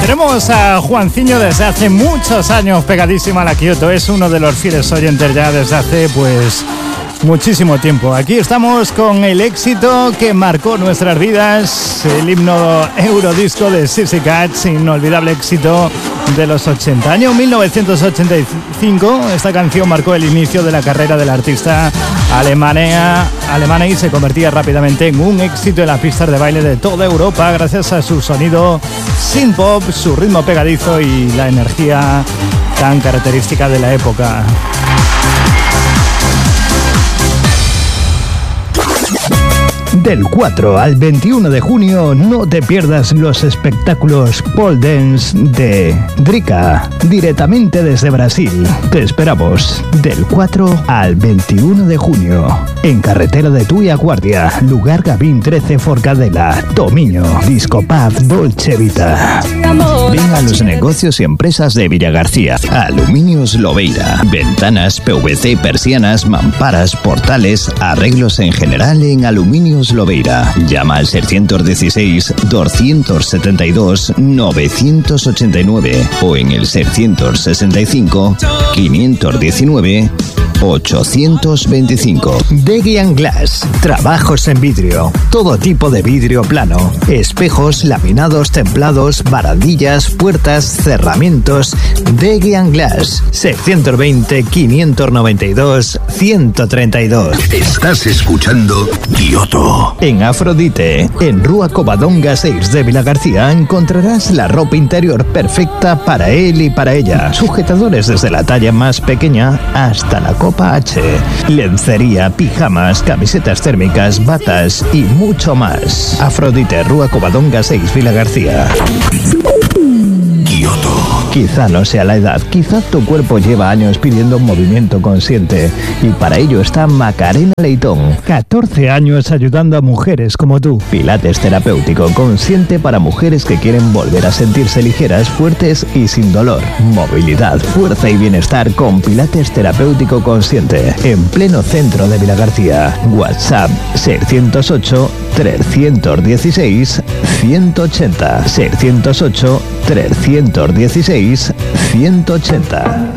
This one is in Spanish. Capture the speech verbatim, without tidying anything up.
Tenemos a Juanciño desde hace muchos años pegadísimo a la Kyoto. Es uno de los fieles oyentes ya desde hace pues muchísimo tiempo. Aquí estamos con el éxito que marcó nuestras vidas, el himno Eurodisco de Sissy Catch, inolvidable éxito de los ochenta. Año mil novecientos ochenta y cinco, esta canción marcó el inicio de la carrera del artista alemana, alemana y se convertía rápidamente en un éxito en las pistas de baile de toda Europa gracias a su sonido synth-pop, su ritmo pegadizo y la energía tan característica de la época. Del cuatro al veintiuno de junio no te pierdas los espectáculos pole dance de Drica, directamente desde Brasil. Te esperamos del cuatro al veintiuno de junio en carretera de Tuia Guardia, lugar Gavín trece Forcadela, Tomiño, Disco Pub Dolce Vita. Ven a los negocios y empresas de Villagarcía. Aluminios Lobeira, ventanas, P V C, persianas, mamparas, portales, arreglos en general en Aluminios Lobeira. Llama al seiscientos dieciséis, doscientos setenta y dos, novecientos ochenta y nueve o en el seiscientos sesenta y cinco, quinientos diecinueve, ochocientos veinticinco. Degian Glass, trabajos en vidrio, todo tipo de vidrio plano, espejos, laminados, templados, barandillas, puertas, cerramientos. Degian Glass, seiscientos veinte, quinientos noventa y dos, ciento treinta y dos. Estás escuchando Kyoto. En Afrodite, en Rúa Covadonga seis de Vilagarcía, encontrarás la ropa interior perfecta para él y para ella. Sujetadores desde la talla más pequeña hasta la Copa H. Lencería, pijamas, camisetas térmicas, batas y mucho más. Afrodite, Rúa Covadonga seis, Vilagarcía. Kyoto. Quizá no sea la edad, quizá tu cuerpo lleva años pidiendo un movimiento consciente y para ello está Macarena Leitón, catorce años ayudando a mujeres como tú. Pilates terapéutico consciente para mujeres que quieren volver a sentirse ligeras, fuertes y sin dolor. Movilidad, fuerza y bienestar con Pilates terapéutico consciente en pleno centro de Vilagarcía. WhatsApp seiscientos ocho, trescientos dieciséis, ciento ochenta. seiscientos ocho, trescientos dieciséis, ciento ochenta.